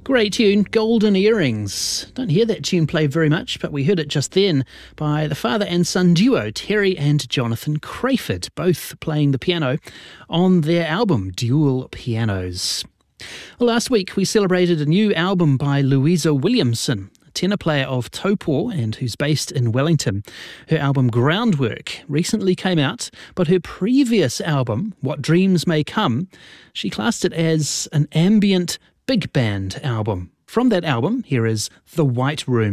Great tune, Golden Earrings. Don't hear that tune played very much, but we heard it just then by the father and son duo, Terry and Jonathan Crayford, both playing the piano on their album, Dual Pianos. Well, last week we celebrated a new album by Louisa Williamson, tenor player of Taupo and who's based in Wellington. Her album Groundwork recently came out, but her previous album, What Dreams May Come, she classed it as an ambient big band album. From that album, here is The White Room.